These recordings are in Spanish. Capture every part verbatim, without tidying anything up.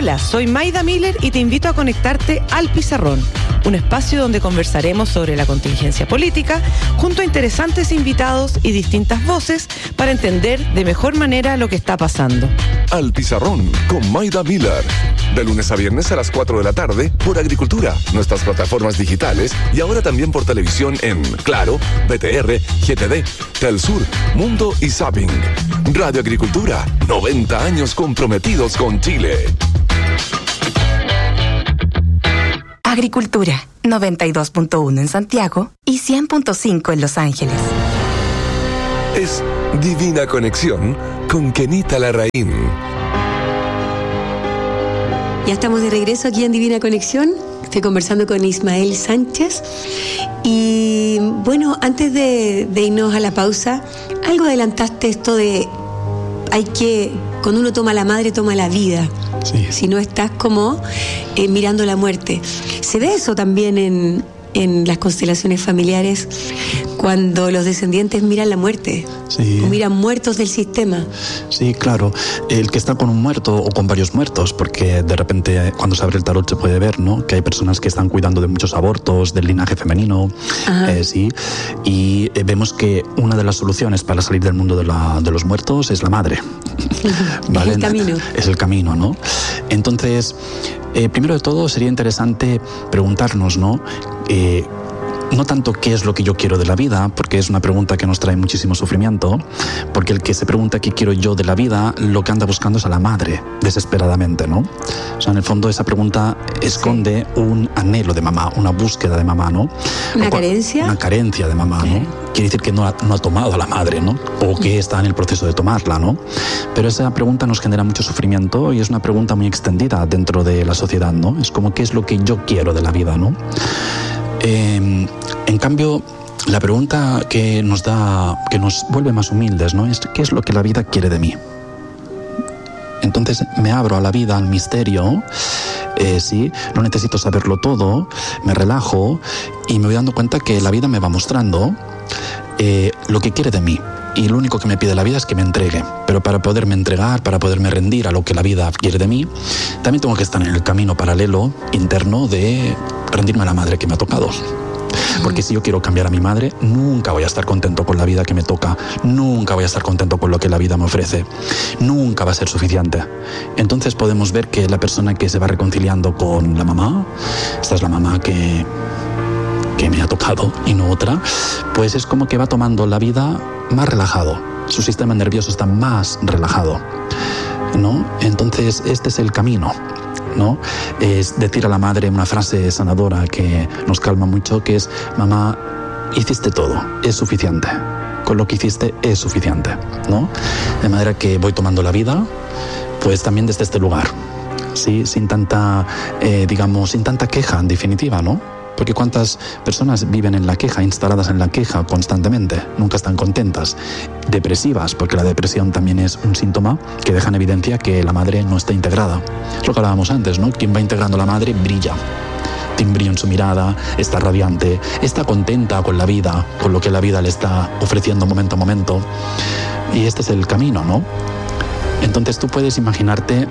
Hola, soy Maida Miller y te invito a conectarte al Pizarrón, un espacio donde conversaremos sobre la contingencia política junto a interesantes invitados y distintas voces para entender de mejor manera lo que está pasando. Al Pizarrón con Maida Miller, de lunes a viernes a las cuatro de la tarde por Agricultura, nuestras plataformas digitales y ahora también por televisión en Claro, B T R, G T D, Telsur, Mundo y Zapping. Radio Agricultura, noventa años comprometidos con Chile. Agricultura, noventa y dos punto uno en Santiago y cien punto cinco en Los Ángeles. Es Divina Conexión con Kenita Larraín. Ya estamos de regreso aquí en Divina Conexión. Estoy conversando con Ismael Sánchez. Y bueno, antes de, de irnos a la pausa, algo adelantaste esto de hay que, cuando uno toma la madre, toma la vida. Sí. Si no estás como eh, mirando la muerte. Se ve eso también en, en las constelaciones familiares, cuando los descendientes miran la muerte. Sí. O miran muertos del sistema. Sí, claro. El que está con un muerto o con varios muertos, porque de repente cuando se abre el tarot se puede ver, ¿no? Que hay personas que están cuidando de muchos abortos, del linaje femenino, eh, sí. Y eh, vemos que una de las soluciones para salir del mundo de, la, de los muertos es la madre. ¿Vale? Es el camino. Es el camino, ¿no? Entonces, eh, primero de todo sería interesante preguntarnos, ¿no? Eh, No tanto qué es lo que yo quiero de la vida, porque es una pregunta que nos trae muchísimo sufrimiento, porque el que se pregunta qué quiero yo de la vida, lo que anda buscando es a la madre, desesperadamente, ¿no? O sea, en el fondo esa pregunta esconde sí. un anhelo de mamá, una búsqueda de mamá, ¿no? ¿Una carencia? Una carencia de mamá, ¿no? Okay. Quiere decir que no ha, no ha tomado a la madre, ¿no? O que está en el proceso de tomarla, ¿no? Pero esa pregunta nos genera mucho sufrimiento y es una pregunta muy extendida dentro de la sociedad, ¿no? Es como, ¿qué es lo que yo quiero de la vida, ¿no? Eh, en cambio, la pregunta que nos da, que nos vuelve más humildes, ¿no? Es ¿qué es lo que la vida quiere de mí? Entonces me abro a la vida, al misterio, eh, sí, no necesito saberlo todo, me relajo y me voy dando cuenta que la vida me va mostrando eh, lo que quiere de mí. Y lo único que me pide la vida es que me entregue. Pero para poderme entregar, para poderme rendir a lo que la vida quiere de mí, también tengo que estar en el camino paralelo, interno, de rendirme a la madre que me ha tocado. Porque si yo quiero cambiar a mi madre, nunca voy a estar contento con la vida que me toca, nunca voy a estar contento con lo que la vida me ofrece, nunca va a ser suficiente. Entonces podemos ver que la persona que se va reconciliando con la mamá, esta es la mamá que... que me ha tocado y no otra, pues es como que va tomando la vida más relajado, su sistema nervioso está más relajado, ¿no? Entonces este es el camino, ¿no? Es decir a la madre una frase sanadora que nos calma mucho, que es: mamá, hiciste todo, es suficiente, con lo que hiciste es suficiente, ¿no? De manera que voy tomando la vida, pues también desde este lugar, ¿sí? Sin tanta, eh, digamos, sin tanta queja, en definitiva, ¿no? Porque cuántas personas viven en la queja, instaladas en la queja constantemente, nunca están contentas, depresivas, porque la depresión también es un síntoma que deja en evidencia que la madre no está integrada. Es lo que hablábamos antes, ¿no? Quien va integrando a la madre brilla, tiene brillo en su mirada, está radiante, está contenta con la vida, con lo que la vida le está ofreciendo momento a momento. Y este es el camino, ¿no? Entonces tú puedes imaginarte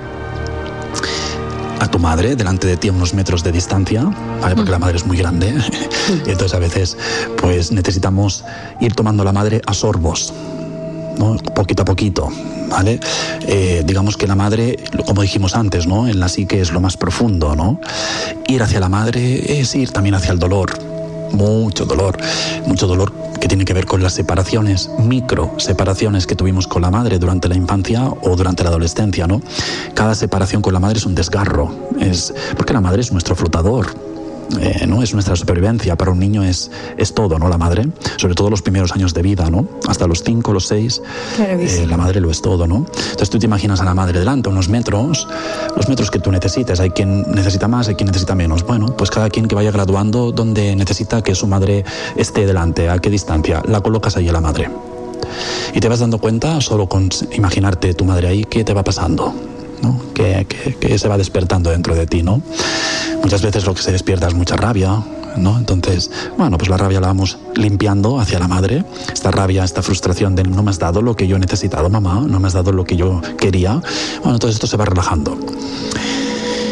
a tu madre delante de ti a unos metros de distancia, ¿vale? Porque la madre es muy grande y entonces a veces pues necesitamos ir tomando a la madre a sorbos, ¿no? Poquito a poquito, ¿vale? Eh, digamos que la madre, como dijimos antes, ¿no? En la psique es lo más profundo, ¿no? Ir hacia la madre es ir también hacia el dolor, mucho dolor, mucho dolor que tiene que ver con las separaciones, micro separaciones que tuvimos con la madre durante la infancia o durante la adolescencia, ¿no? Cada separación con la madre es un desgarro, es porque la madre es nuestro flotador. Eh, ¿no? Es nuestra supervivencia. Para un niño es, es todo, ¿no? La madre, sobre todo los primeros años de vida, ¿no? Hasta los cinco, los seis, claro que sí. eh, la madre lo es todo, ¿no? Entonces tú te imaginas a la madre delante, unos metros, los metros que tú necesites. Hay quien necesita más, hay quien necesita menos. Bueno, pues cada quien que vaya graduando donde necesita que su madre esté delante, a qué distancia, la colocas ahí a la madre. Y te vas dando cuenta, solo con imaginarte tu madre ahí, qué te va pasando, ¿no? Que, que, que se va despertando dentro de ti, ¿no? Muchas veces lo que se despierta es mucha rabia, ¿no? Entonces, bueno, pues la rabia la vamos limpiando hacia la madre. Esta rabia, esta frustración de no me has dado lo que yo he necesitado, mamá, no me has dado lo que yo quería. Bueno, todo esto se va relajando.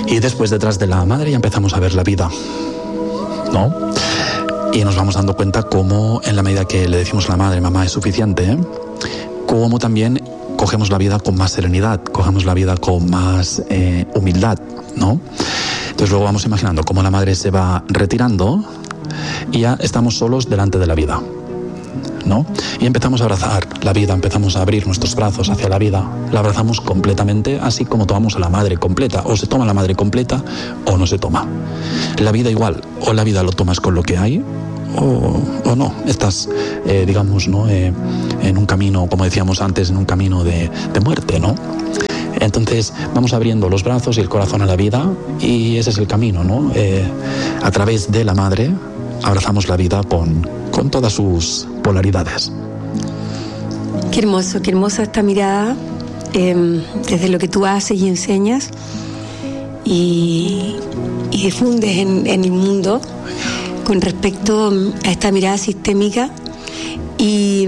Y después detrás de la madre ya empezamos a ver la vida, ¿no? Y nos vamos dando cuenta cómo en la medida que le decimos a la madre, mamá es suficiente, cómo también cogemos la vida con más serenidad, cogemos la vida con más eh, humildad, ¿no? Entonces luego vamos imaginando cómo la madre se va retirando y ya estamos solos delante de la vida, ¿no? Y empezamos a abrazar la vida, empezamos a abrir nuestros brazos hacia la vida, la abrazamos completamente, así como tomamos a la madre completa, o se toma la madre completa o no se toma. La vida igual, o la vida lo tomas con lo que hay, o, o no, estás, eh, digamos, ¿no? Eh, en un camino, como decíamos antes, en un camino de, de muerte, ¿no? Entonces vamos abriendo los brazos y el corazón a la vida, y ese es el camino, ¿no? Eh, a través de la madre abrazamos la vida con, con todas sus polaridades. Qué hermoso, qué hermosa esta mirada, eh, desde lo que tú haces y enseñas y, y difundes en, en el mundo con respecto a esta mirada sistémica. Y,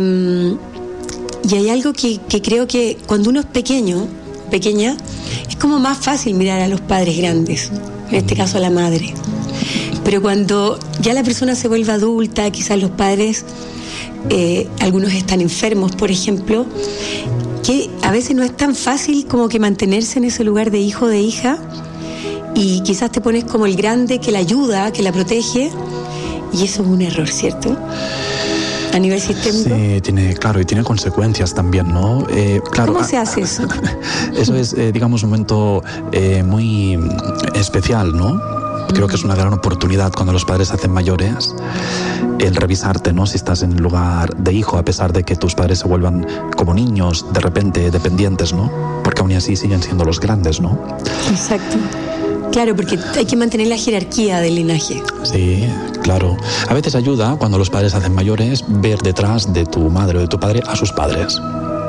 y hay algo que, que creo que cuando uno es pequeño, pequeña, es como más fácil mirar a los padres grandes, en este caso a la madre. Pero cuando ya la persona se vuelve adulta, quizás los padres, eh, algunos están enfermos, por ejemplo, que a veces no es tan fácil como que mantenerse en ese lugar de hijo o de hija, y quizás te pones como el grande que la ayuda, que la protege, y eso es un error, ¿cierto? A nivel sistémico. Sí, tiene, claro, y tiene consecuencias también, ¿no? Eh, claro, ¿Cómo se hace eso? Eso es, eh, digamos, un momento eh, muy especial, ¿no? Creo que es una gran oportunidad cuando los padres se hacen mayores, el revisarte, ¿no? Si estás en el lugar de hijo, a pesar de que tus padres se vuelvan como niños, de repente dependientes, ¿no? Porque aún así siguen siendo los grandes, ¿no? Exacto. Claro, porque hay que mantener la jerarquía del linaje. Sí, claro. A veces ayuda, cuando los padres se hacen mayores, ver detrás de tu madre o de tu padre a sus padres.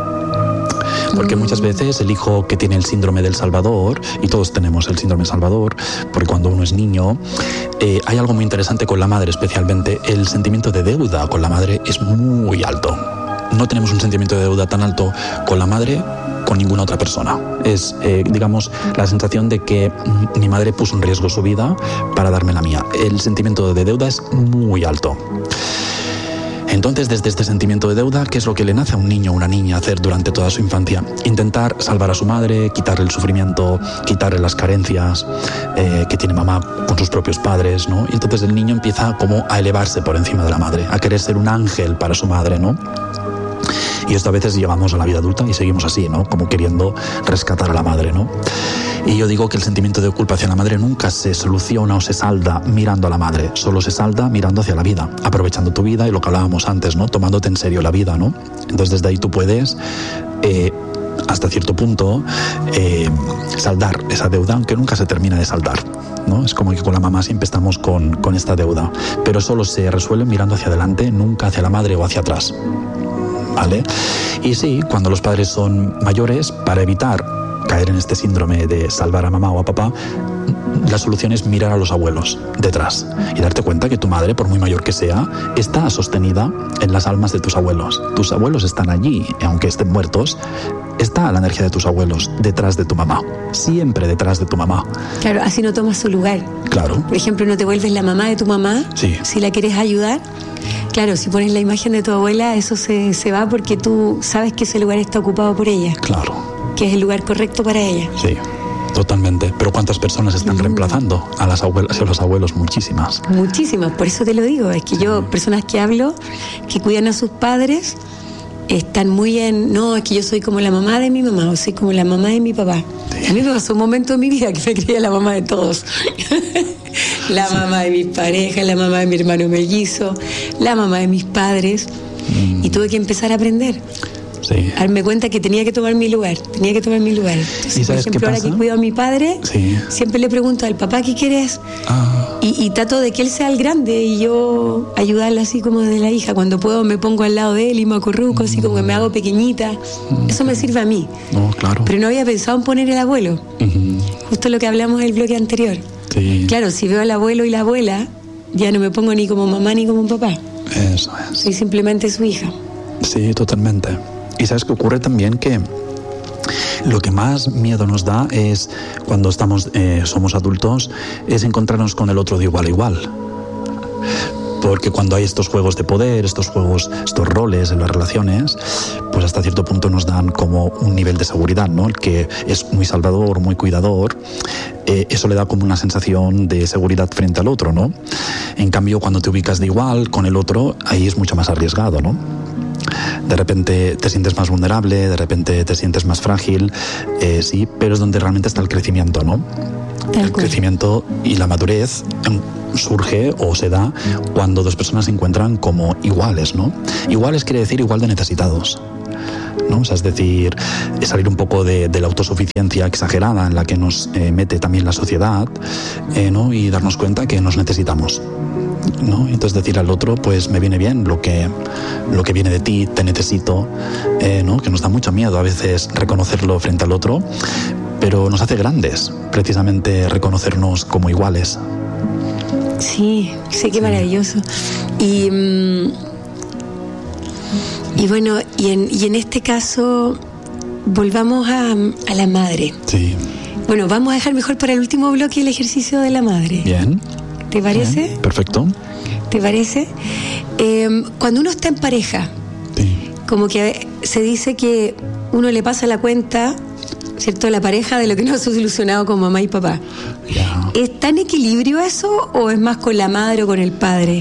Porque muchas veces el hijo que tiene el síndrome del Salvador, y todos tenemos el síndrome del Salvador, porque cuando uno es niño, eh, hay algo muy interesante con la madre, especialmente el sentimiento de deuda con la madre es muy alto. No tenemos un sentimiento de deuda tan alto con la madre, con ninguna otra persona. Es, eh, digamos, la sensación de que mm, mi madre puso en riesgo su vida para darme la mía. El sentimiento de deuda es muy alto. Entonces, desde este sentimiento de deuda, ¿qué es lo que le nace a un niño o una niña hacer durante toda su infancia? Intentar salvar a su madre, quitarle el sufrimiento, quitarle las carencias eh, que tiene mamá con sus propios padres, ¿no? Y entonces el niño empieza como a elevarse por encima de la madre, a querer ser un ángel para su madre, ¿no? Y esto a veces llegamos a la vida adulta y seguimos así, ¿no? Como queriendo rescatar a la madre, ¿no? Y yo digo que el sentimiento de culpa hacia la madre nunca se soluciona o se salda mirando a la madre, solo se salda mirando hacia la vida, aprovechando tu vida y lo que hablábamos antes, ¿no? Tomándote en serio la vida, ¿no? Entonces desde ahí tú puedes, eh, hasta cierto punto, eh, saldar esa deuda, aunque nunca se termina de saldar, ¿no? Es como que con la mamá siempre estamos con, con esta deuda, pero solo se resuelve mirando hacia adelante, nunca hacia la madre o hacia atrás. ¿Vale? Y sí, cuando los padres son mayores, para evitar caer en este síndrome de salvar a mamá o a papá, la solución es mirar a los abuelos detrás y darte cuenta que tu madre, por muy mayor que sea, está sostenida en las almas de tus abuelos. Tus abuelos están allí, aunque estén muertos, está la energía de tus abuelos detrás de tu mamá, siempre detrás de tu mamá. Claro, así no tomas su lugar. Claro. Por ejemplo, no te vuelves la mamá de tu mamá, sí. Si la quieres ayudar. Claro, si pones la imagen de tu abuela, eso se, se va porque tú sabes que ese lugar está ocupado por ella. Claro. Que es el lugar correcto para ella. Sí, totalmente. Pero ¿cuántas personas están mm. reemplazando a las abuelas y a los abuelos? Muchísimas. Muchísimas, por eso te lo digo. Es que yo, personas que hablo, que cuidan a sus padres, están muy en, no, es que yo soy como la mamá de mi mamá o soy como la mamá de mi papá. Sí. A mí me pasó un momento en mi vida que me creía la mamá de todos. La mamá de mis parejas, la mamá de mi hermano mellizo, la mamá de mis padres. Mm. Y tuve que empezar a aprender. Sí. A darme cuenta que tenía que tomar mi lugar, tenía que tomar mi lugar. Entonces, por ejemplo, ahora que cuido a mi padre, sí. siempre le pregunto al papá, ¿qué quieres? Ah. Y, y trato de que él sea el grande y yo ayudarle así como de la hija. Cuando puedo me pongo al lado de él y me acurruco, mm. así como que me hago pequeñita. Mm. Eso me sirve a mí. No, claro. Pero no había pensado en poner el abuelo. Mm-hmm. Justo lo que hablamos en el bloque anterior. Sí. Claro, si veo al abuelo y la abuela, ya no me pongo ni como mamá ni como papá. Eso es. Soy simplemente su hija. Sí, totalmente. Y sabes que ocurre también que Lo que más miedo nos da es, cuando estamos, eh, somos adultos, es encontrarnos con el otro de igual a igual. Porque cuando hay estos juegos de poder, estos juegos, estos roles en las relaciones, pues hasta cierto punto nos dan como un nivel de seguridad, ¿no? El que es muy salvador, muy cuidador, eh, eso le da como una sensación de seguridad frente al otro, ¿no? En cambio, cuando te ubicas de igual con el otro, ahí es mucho más arriesgado, ¿no? De repente te sientes más vulnerable, de repente te sientes más frágil, eh, sí, pero es donde realmente está el crecimiento, ¿no? El crecimiento y la madurez surge o se da cuando dos personas se encuentran como iguales, ¿no? Iguales quiere decir igual de necesitados, ¿no? O sea, es decir, es salir un poco de, de la autosuficiencia exagerada en la que nos eh, mete también la sociedad, eh, ¿no? Y darnos cuenta que nos necesitamos, ¿no? Entonces decir al otro, pues me viene bien lo que, lo que viene de ti, te necesito, eh, ¿no? Que nos da mucho miedo a veces reconocerlo frente al otro, pero nos hace grandes, precisamente reconocernos como iguales. Sí, sí, qué maravilloso. Y, y bueno, y en, y en este caso, volvamos a, a la madre. Sí. Bueno, vamos a dejar mejor para el último bloque el ejercicio de la madre. Bien. ¿Te parece? Bien, perfecto. ¿Te parece? Eh, cuando uno está en pareja, sí, como que se dice que uno le pasa la cuenta, ¿cierto?, a la pareja de lo que no ha solucionado con mamá y papá. Ya. ¿Está en equilibrio eso o es más con la madre o con el padre?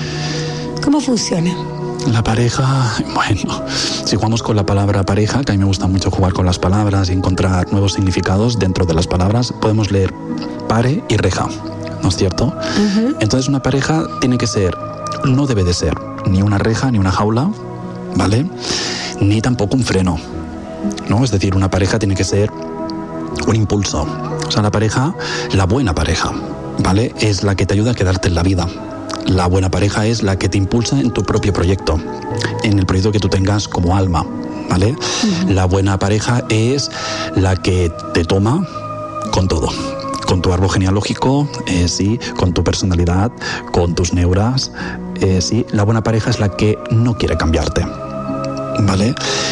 ¿Cómo funciona? La pareja, bueno, si jugamos con la palabra pareja, que a mí me gusta mucho jugar con las palabras y encontrar nuevos significados dentro de las palabras, podemos leer pare y reja, ¿no es cierto? Uh-huh. Entonces una pareja tiene que ser, no debe de ser ni una reja ni una jaula, ¿vale? Ni tampoco un freno, ¿no? Es decir, una pareja tiene que ser un impulso. O sea, la pareja, la buena pareja, ¿vale?, es la que te ayuda a quedarte en la vida. La buena pareja es la que te impulsa en tu propio proyecto, en el proyecto que tú tengas como alma, ¿vale? Uh-huh. La buena pareja es la que te toma con todo, con tu árbol genealógico, eh, sí, con tu personalidad, con tus neuras, eh, sí. La buena pareja es la que no quiere cambiarte, ¿vale?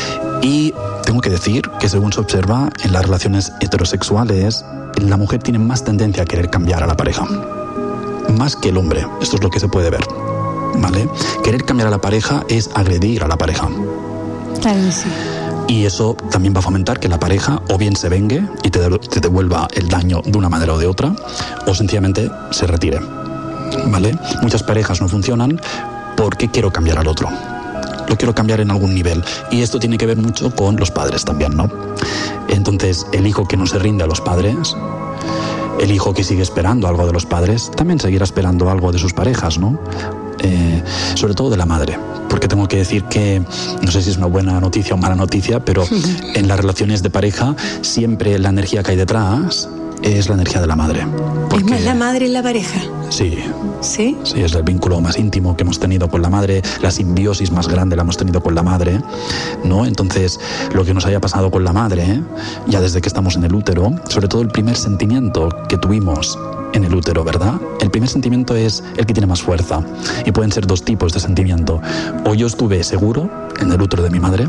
Y tengo que decir que según se observa en las relaciones heterosexuales, la mujer tiene más tendencia a querer cambiar a la pareja, más que el hombre. Esto es lo que se puede ver, ¿vale? Querer cambiar a la pareja es agredir a la pareja. Claro, sí. Y eso también va a fomentar que la pareja o bien se vengue y te, de, te devuelva el daño de una manera o de otra, o sencillamente se retire, ¿vale? Muchas parejas no funcionan porque quiero cambiar al otro. Lo quiero cambiar en algún nivel. Y esto tiene que ver mucho con los padres también, ¿no? Entonces, el hijo que no se rinde a los padres, el hijo que sigue esperando algo de los padres, también seguirá esperando algo de sus parejas, ¿no? Eh, sobre todo de la madre. Porque tengo que decir que, no sé si es una buena noticia o mala noticia, pero en las relaciones de pareja, siempre la energía que hay detrás es la energía de la madre. Porque, ¿es más la madre en la pareja? Sí. ¿Sí? Sí, es el vínculo más íntimo que hemos tenido con la madre, la simbiosis más grande la hemos tenido con la madre, ¿no? Entonces, lo que nos haya pasado con la madre, ya desde que estamos en el útero, sobre todo el primer sentimiento que tuvimos en el útero, ¿verdad? El primer sentimiento es el que tiene más fuerza. Y pueden ser dos tipos de sentimiento. O yo estuve seguro en el útero de mi madre,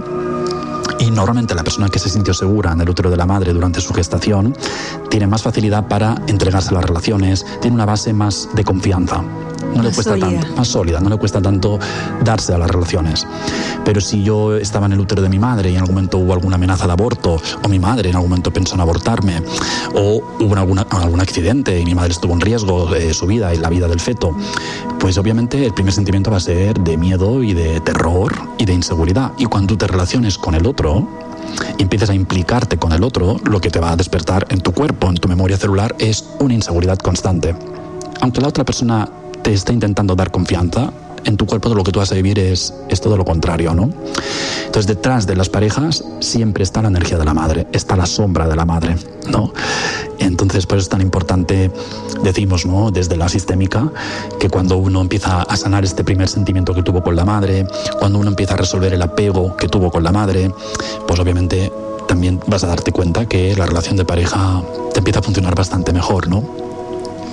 y normalmente la persona que se sintió segura en el útero de la madre durante su gestación tiene más facilidad para entregarse a las relaciones, tiene una base más de confianza. No le cuesta tanto, más sólida, no le cuesta tanto darse a las relaciones. Pero si yo estaba en el útero de mi madre y en algún momento hubo alguna amenaza de aborto, o mi madre en algún momento pensó en abortarme, o hubo alguna, algún accidente y mi madre estuvo en riesgo de su vida y la vida del feto, pues obviamente el primer sentimiento va a ser de miedo y de terror y de inseguridad. Y cuando tú te relaciones con el otro y empieces a implicarte con el otro, lo que te va a despertar en tu cuerpo, en tu memoria celular, es una inseguridad constante. Aunque la otra persona te está intentando dar confianza, en tu cuerpo lo que tú vas a vivir es, es todo lo contrario, ¿no? Entonces, detrás de las parejas siempre está la energía de la madre, está la sombra de la madre, ¿no? Entonces, por eso es tan importante, decimos, ¿no?, desde la sistémica, que cuando uno empieza a sanar este primer sentimiento que tuvo con la madre, cuando uno empieza a resolver el apego que tuvo con la madre, pues obviamente también vas a darte cuenta que la relación de pareja te empieza a funcionar bastante mejor, ¿no?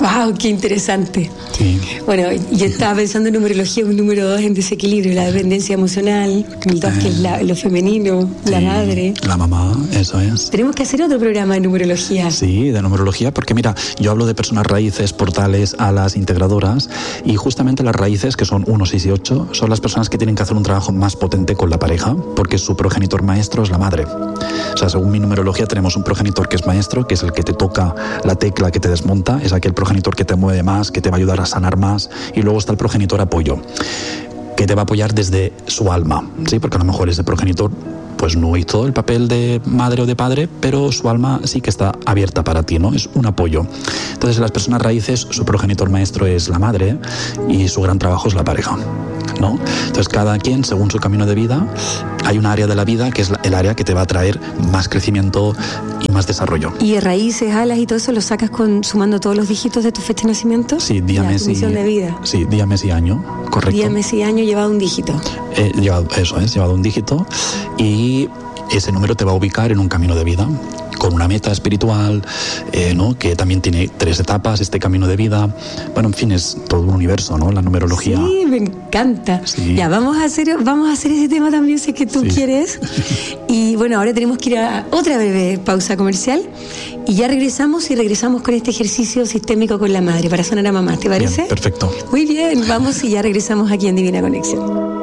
¡Wow! ¡Qué interesante! Sí. Bueno, yo estaba pensando en numerología, un número dos en desequilibrio, la dependencia emocional, el dos, eh, que es la, lo femenino, sí, la madre. La mamá, eso es. Tenemos que hacer otro programa de numerología. Sí, de numerología, porque mira, yo hablo de personas raíces, portales, alas, integradoras, y justamente las raíces, que son uno, seis y ocho, son las personas que tienen que hacer un trabajo más potente con la pareja, porque su progenitor maestro es la madre. O sea, según mi numerología tenemos un progenitor que es maestro, que es el que te toca la tecla que te desmonta, es aquel progenitor que te mueve más, que te va a ayudar a sanar más, y luego está el progenitor apoyo, que te va a apoyar desde su alma, ¿sí? Porque a lo mejor ese progenitor pues no hizo el papel de madre o de padre, pero su alma sí que está abierta para ti, ¿no? Es un apoyo. Entonces, las personas raíces, su progenitor maestro es la madre y su gran trabajo es la pareja, ¿no? Entonces, cada quien, según su camino de vida, hay un área de la vida que es el área que te va a traer más crecimiento y más desarrollo. ¿Y raíces, alas y todo eso lo sacas con sumando todos los dígitos de tu fecha de nacimiento? Sí, día, mes y... misión de vida. Sí, día, mes y año, correcto. Día, mes y año llevado un dígito. Eh, llevado, eso es, llevado un dígito, y ese número te va a ubicar en un camino de vida con una meta espiritual, eh, ¿no? Que también tiene tres etapas, este camino de vida. Bueno, en fin, es todo un universo, ¿no? La numerología. Sí, me encanta. Sí. Ya, vamos a hacer, vamos a hacer ese tema también, si es que tú sí quieres. Y bueno, ahora tenemos que ir a otra breve pausa comercial y ya regresamos y regresamos con este ejercicio sistémico con la madre para sanar a mamá. ¿Te parece? Bien, perfecto. Muy bien, vamos y ya regresamos aquí en Divina Conexión.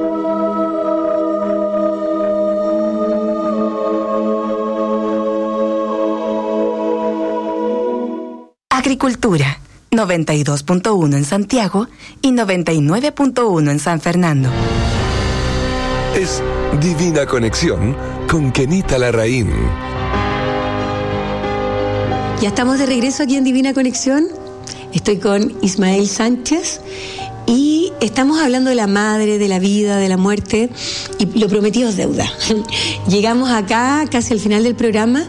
Agricultura, noventa y dos punto uno en Santiago y noventa y nueve punto uno en San Fernando. Es Divina Conexión con Kenita Larraín. Ya estamos de regreso aquí en Divina Conexión. Estoy con Ismael Sánchez y estamos hablando de la madre, de la vida, de la muerte, y lo prometido es deuda. Llegamos acá casi al final del programa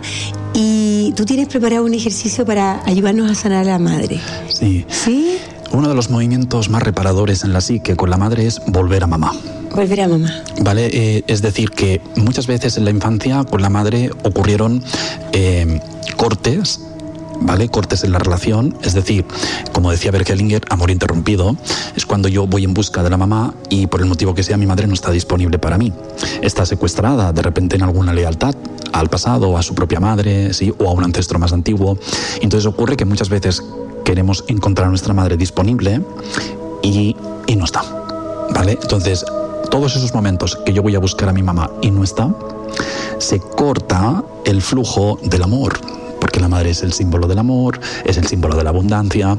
y tú tienes preparado un ejercicio para ayudarnos a sanar a la madre. Sí. ¿Sí? Uno de los movimientos más reparadores en la psique con la madre es volver a mamá. Volver a mamá. Vale, eh, es decir, que muchas veces en la infancia con la madre ocurrieron eh, cortes, ¿vale? Cortes en la relación, es decir, como decía Bergelinger, amor interrumpido, es cuando yo voy en busca de la mamá y por el motivo que sea mi madre no está disponible para mí. Está secuestrada de repente en alguna lealtad al pasado, a su propia madre, ¿sí? O a un ancestro más antiguo. Entonces ocurre que muchas veces queremos encontrar a nuestra madre disponible y, y no está, ¿vale? Entonces, todos esos momentos que yo voy a buscar a mi mamá y no está, se corta el flujo del amor, porque la madre es el símbolo del amor, es el símbolo de la abundancia,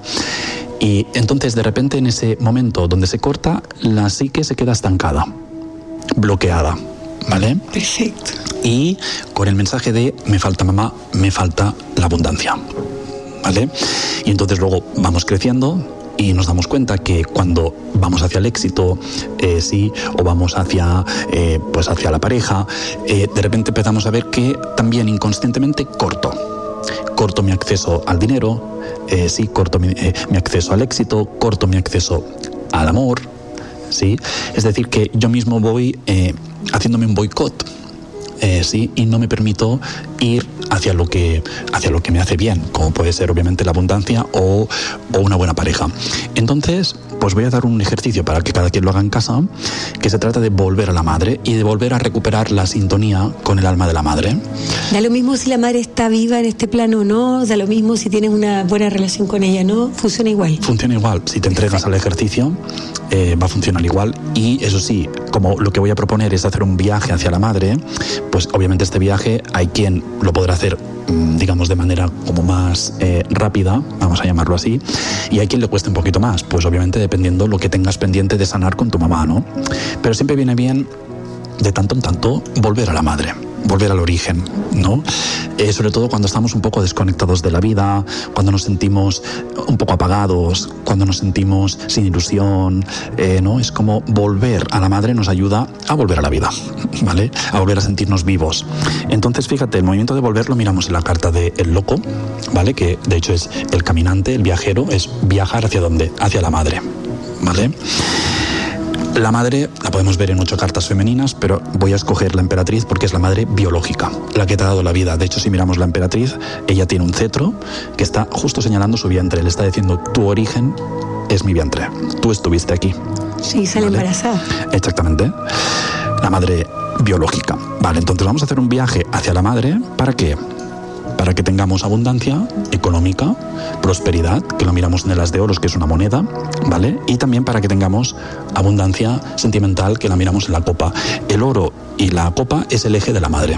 y entonces de repente en ese momento donde se corta, la psique se queda estancada, bloqueada, ¿vale? Perfecto. Y con el mensaje de me falta mamá, me falta la abundancia, ¿vale? Y entonces luego vamos creciendo y nos damos cuenta que cuando vamos hacia el éxito, eh, sí, o vamos hacia, eh, pues hacia la pareja, eh, de repente empezamos a ver que también inconscientemente corto. Corto mi acceso al dinero, eh, sí, corto mi, eh, mi acceso al éxito, corto mi acceso al amor, sí. Es decir, que yo mismo voy eh, haciéndome un boicot. Eh, sí, y no me permito ir hacia lo que hacia lo que me hace bien, como puede ser obviamente la abundancia o, o una buena pareja. Entonces, pues voy a dar un ejercicio para que cada quien lo haga en casa, que se trata de volver a la madre y de volver a recuperar la sintonía con el alma de la madre. Da lo mismo si la madre está viva en este plano o no, da lo mismo si tienes una buena relación con ella, ¿no? Funciona igual. Funciona igual. Si te entregas al ejercicio, eh, va a funcionar igual. Y eso sí, como lo que voy a proponer es hacer un viaje hacia la madre, pues obviamente este viaje hay quien lo podrá hacer, digamos, de manera como más eh, rápida, vamos a llamarlo así, y hay quien le cueste un poquito más, pues obviamente dependiendo lo que tengas pendiente de sanar con tu mamá, ¿no? Pero siempre viene bien, de tanto en tanto, volver a la madre, volver al origen, ¿no? Eh, sobre todo cuando estamos un poco desconectados de la vida, cuando nos sentimos un poco apagados, cuando nos sentimos sin ilusión, eh, ¿no? Es como volver a la madre nos ayuda a volver a la vida, ¿vale? A volver a sentirnos vivos. Entonces, fíjate, el movimiento de volver lo miramos en la carta de El Loco, ¿vale? Que de hecho es el caminante, el viajero, es viajar hacia dónde, hacia la madre, ¿vale? La madre la podemos ver en ocho cartas femeninas, pero voy a escoger la emperatriz porque es la madre biológica, la que te ha dado la vida. De hecho, si miramos la emperatriz, ella tiene un cetro que está justo señalando su vientre. Le está diciendo, tu origen es mi vientre. Tú estuviste aquí. Sí, sale ¿vale? embarazada. Exactamente. La madre biológica. Vale, entonces vamos a hacer un viaje hacia la madre. ¿Para qué? Para que tengamos abundancia económica, prosperidad, que lo miramos en el as de oros, que es una moneda, ¿vale? Y también para que tengamos abundancia sentimental, que la miramos en la copa. El oro y la copa es el eje de la madre.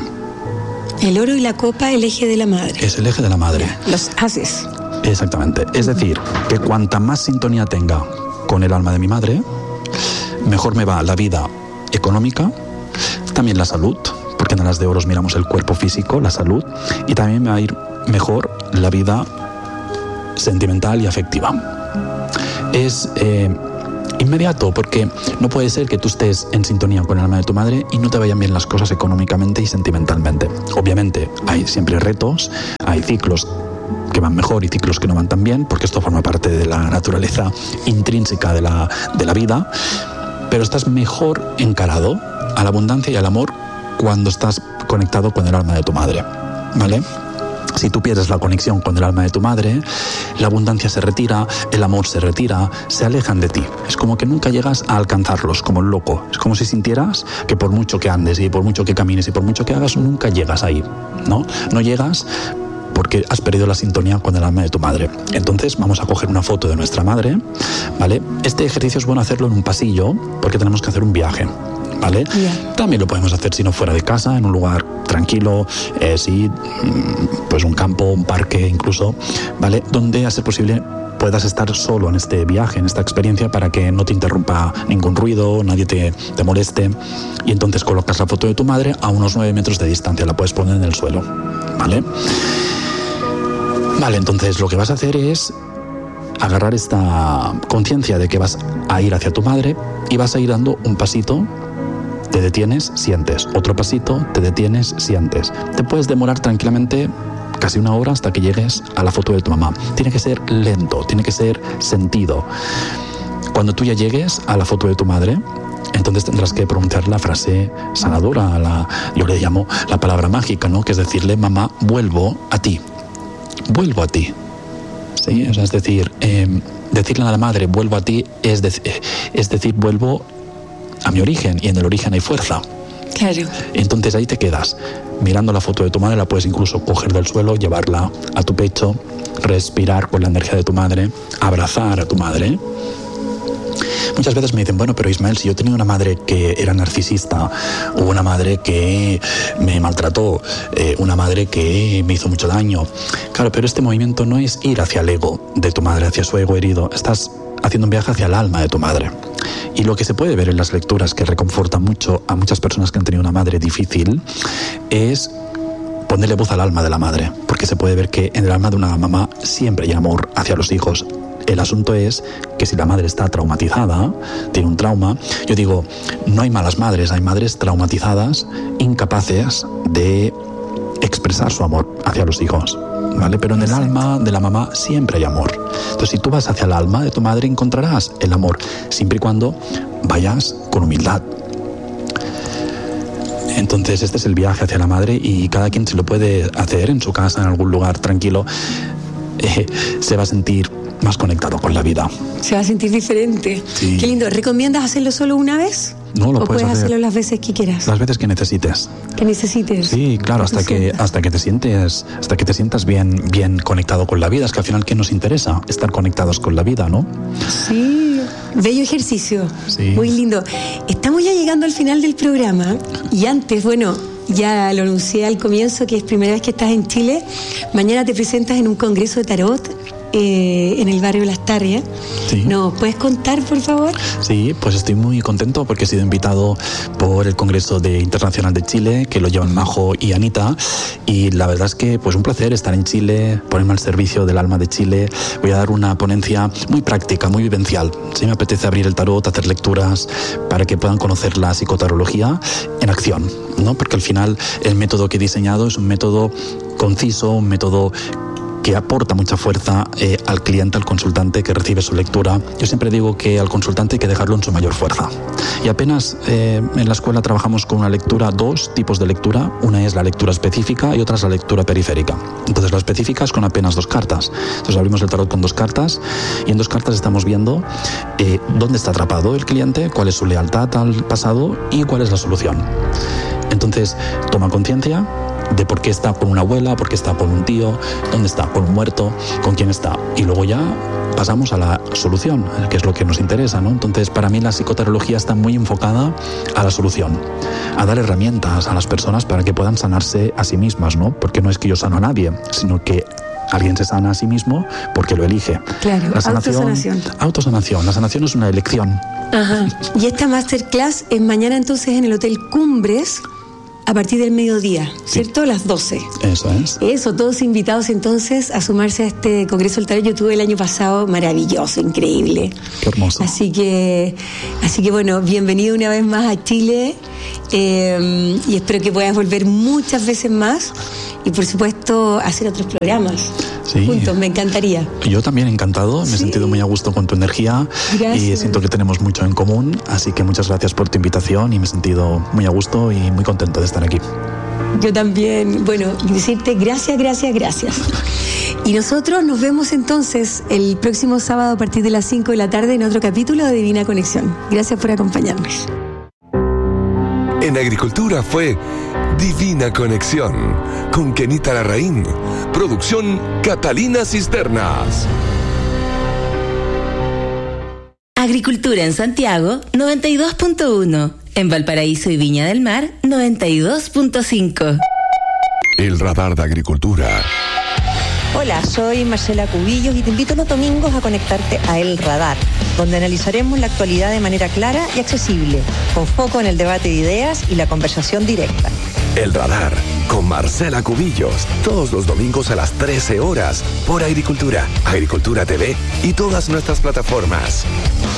El oro y la copa, el eje de la madre. Es el eje de la madre. Los ases. Exactamente. Es decir, que cuanta más sintonía tenga con el alma de mi madre, mejor me va la vida económica, también la salud, porque en el as de oros miramos el cuerpo físico, la salud, y también me va a ir mejor la vida sentimental y afectiva. Es eh, inmediato, porque no puede ser que tú estés en sintonía con el alma de tu madre y no te vayan bien las cosas económicamente y sentimentalmente. Obviamente hay siempre retos, hay ciclos que van mejor y ciclos que no van tan bien, porque esto forma parte de la naturaleza intrínseca de la, de la vida, pero estás mejor encarado a la abundancia y al amor cuando estás conectado con el alma de tu madre, ¿vale? Si tú pierdes la conexión con el alma de tu madre, la abundancia se retira, el amor se retira, se alejan de ti. Es como que nunca llegas a alcanzarlos, como el loco. Es como si sintieras que por mucho que andes y por mucho que camines y por mucho que hagas, nunca llegas ahí, ¿no? No llegas porque has perdido la sintonía con el alma de tu madre. Entonces vamos a coger una foto de nuestra madre, ¿vale? Este ejercicio es bueno hacerlo en un pasillo porque tenemos que hacer un viaje, ¿vale? Yeah. También lo podemos hacer si no fuera de casa, en un lugar tranquilo, eh, sí, pues un campo, un parque incluso, ¿vale? Donde a ser posible puedas estar solo en este viaje, en esta experiencia, para que no te interrumpa ningún ruido, nadie te, te moleste. Y entonces colocas la foto de tu madre a unos nueve metros de distancia, la puedes poner en el suelo, ¿vale? Vale, entonces lo que vas a hacer es agarrar esta conciencia de que vas a ir hacia tu madre y vas a ir dando un pasito, te detienes, sientes, otro pasito, te detienes, sientes. Te puedes demorar tranquilamente casi una hora hasta que llegues a la foto de tu mamá. Tiene que ser lento, tiene que ser sentido. Cuando tú ya llegues a la foto de tu madre, entonces tendrás que pronunciar la frase sanadora, la, yo le llamo la palabra mágica, ¿no? Que es decirle, mamá, vuelvo a ti. Vuelvo a ti. ¿Sí? O sea, es decir, eh, decirle a la madre, vuelvo a ti, es, de, es decir, vuelvo a mi origen, y en el origen hay fuerza. Claro. Entonces ahí te quedas mirando la foto de tu madre, la puedes incluso coger del suelo, llevarla a tu pecho, respirar con la energía de tu madre, abrazar a tu madre. Muchas veces me dicen, bueno, pero Ismael, si yo tenía una madre que era narcisista, o una madre que me maltrató, eh, una madre que me hizo mucho daño. Claro, pero este movimiento no es ir hacia el ego de tu madre, hacia su ego herido. Estás haciendo un viaje hacia el alma de tu madre. Y lo que se puede ver en las lecturas, que reconforta mucho a muchas personas que han tenido una madre difícil, es ponerle voz al alma de la madre, porque se puede ver que en el alma de una mamá siempre hay amor hacia los hijos. El asunto es que si la madre está traumatizada, tiene un trauma, yo digo, no hay malas madres, hay madres traumatizadas, incapaces de expresar su amor hacia los hijos, ¿vale? Pero en el alma de la mamá siempre hay amor. Entonces, si tú vas hacia el alma de tu madre, encontrarás el amor, siempre y cuando vayas con humildad. Entonces, este es el viaje hacia la madre, y cada quien se lo puede hacer en su casa, en algún lugar tranquilo, eh, se va a sentir más conectado con la vida. Se va a sentir diferente. Sí. Qué lindo. ¿Recomiendas hacerlo solo una vez? No, lo ¿O puedes, puedes hacer hacerlo las veces que quieras? Las veces que necesites. Que necesites. Sí, claro, hasta que, hasta que te sientes, hasta que te sientas bien, bien conectado con la vida. Es que al final, ¿qué nos interesa? Estar conectados con la vida, ¿no? Sí, bello ejercicio. Sí. Muy lindo. Estamos ya llegando al final del programa, y antes, bueno, ya lo anuncié al comienzo, que es primera vez que estás en Chile. Mañana te presentas en un congreso de tarot Eh, en el barrio Las Tarrias. Sí. ¿Nos puedes contar, por favor? Sí, pues estoy muy contento porque he sido invitado por el Congreso de Internacional de Chile, que lo llevan Majo y Anita, y la verdad es que pues un placer estar en Chile, ponerme al servicio del alma de Chile. Voy a dar una ponencia muy práctica, muy vivencial. Sí, me apetece abrir el tarot, hacer lecturas para que puedan conocer la psicotarología en acción, ¿no? Porque al final el método que he diseñado es un método conciso, un método que aporta mucha fuerza eh, al cliente, al consultante que recibe su lectura. Yo siempre digo que al consultante hay que dejarlo en su mayor fuerza. Y apenas eh, en la escuela trabajamos con una lectura, dos tipos de lectura. Una es la lectura específica y otra es la lectura periférica. Entonces la específica es con apenas dos cartas. Entonces abrimos el tarot con dos cartas y en dos cartas estamos viendo eh, dónde está atrapado el cliente, cuál es su lealtad al pasado y cuál es la solución. Entonces toma conciencia de por qué está con una abuela, por qué está con un tío, dónde está, con un muerto, con quién está. Y luego ya pasamos a la solución, que es lo que nos interesa, ¿no? Entonces, para mí la psicoterapia está muy enfocada a la solución, a dar herramientas a las personas para que puedan sanarse a sí mismas, ¿no? Porque no es que yo sano a nadie, sino que alguien se sana a sí mismo porque lo elige. Claro, la sanación, autosanación. Autosanación. La sanación es una elección. Ajá. Y esta masterclass es mañana entonces en el Hotel Cumbres, a partir del mediodía, ¿cierto? A las doce. Eso es. Eso, todos invitados entonces a sumarse a este Congreso del Tarot. Yo tuve el año pasado, maravilloso, increíble. Qué hermoso. Así que, así que bueno, bienvenido una vez más a Chile eh, y espero que puedas volver muchas veces más y por supuesto hacer otros programas. Sí. Juntos, me encantaría. Yo también encantado, me Sí. he sentido muy a gusto con tu energía. Gracias. Y siento que tenemos mucho en común, así que muchas gracias por tu invitación y me he sentido muy a gusto y muy contento de estar aquí. Yo también, bueno, decirte gracias, gracias, gracias. Y nosotros nos vemos entonces el próximo sábado a partir de las cinco de la tarde en otro capítulo de Divina Conexión. Gracias por acompañarnos. En Agricultura fue Divina Conexión con Kenita Larraín. Producción Catalina Cisternas. Agricultura en Santiago, noventa y dos punto uno. En Valparaíso y Viña del Mar, noventa y dos punto cinco. El radar de Agricultura. Hola, soy Marcela Cubillos y te invito los domingos a conectarte a El Radar, donde analizaremos la actualidad de manera clara y accesible, con foco en el debate de ideas y la conversación directa. El Radar con Marcela Cubillos, todos los domingos a las trece horas por Agricultura, Agricultura T V y todas nuestras plataformas.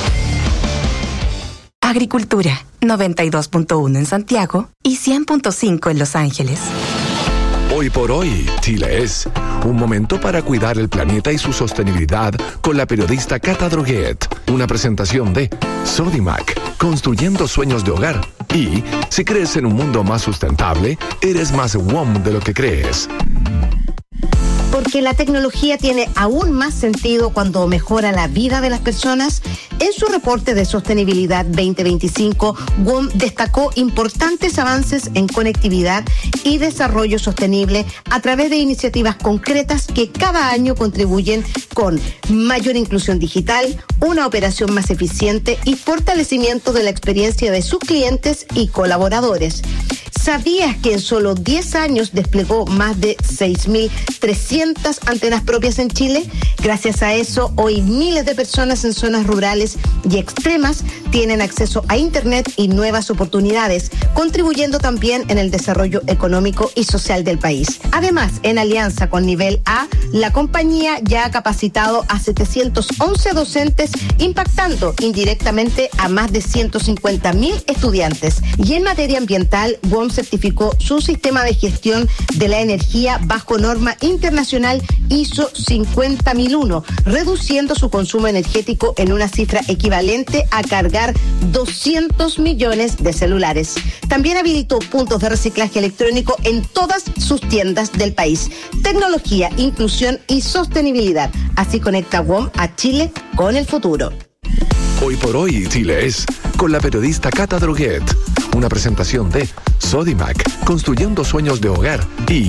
Agricultura, noventa y dos punto uno en Santiago y cien punto cinco en Los Ángeles. Hoy por hoy, Chile es un momento para cuidar el planeta y su sostenibilidad con la periodista Cata Droguet. Una presentación de Sodimac, construyendo sueños de hogar. Y si crees en un mundo más sustentable, eres más W O M de lo que crees. Porque la tecnología tiene aún más sentido cuando mejora la vida de las personas. En su reporte de sostenibilidad veinte veinticinco, W O M destacó importantes avances en conectividad y desarrollo sostenible a través de iniciativas concretas que cada año contribuyen con mayor inclusión digital, una operación más eficiente y fortalecimiento de la experiencia de sus clientes y colaboradores. ¿Sabías que en solo diez años desplegó más de seis mil trescientas antenas propias en Chile? Gracias a eso, hoy miles de personas en zonas rurales y extremas tienen acceso a Internet y nuevas oportunidades, contribuyendo también en el desarrollo económico y social del país. Además, en alianza con Nivel A, la compañía ya ha capacitado a setecientos once docentes, impactando indirectamente a más de ciento cincuenta mil estudiantes. Y en materia ambiental, W O M certificó su sistema de gestión de la energía bajo norma internacional I S O cincuenta mil uno, reduciendo su consumo energético en una cifra equivalente a cargar doscientos millones de celulares. También habilitó puntos de reciclaje electrónico en todas sus tiendas del país. Tecnología, inclusión y sostenibilidad. Así conecta W O M a Chile con el futuro. Hoy por hoy, Chile es con la periodista Cata Droguet. Una presentación de Sodimac, construyendo sueños de hogar. Y